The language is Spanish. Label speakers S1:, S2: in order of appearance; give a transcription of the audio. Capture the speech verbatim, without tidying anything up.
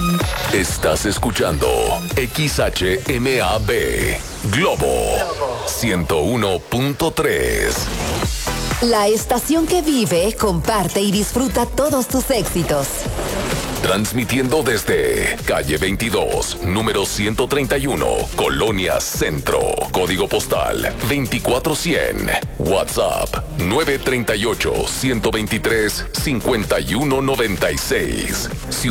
S1: Estás escuchando X H M A B Globo ciento uno punto tres.
S2: La estación que vive, comparte y disfruta todos tus éxitos.
S1: Transmitiendo desde calle veintidós, número ciento treinta y uno, Colonia Centro. Código postal veinticuatro cien. WhatsApp nueve tres ocho, uno dos tres, cinco uno nueve seis.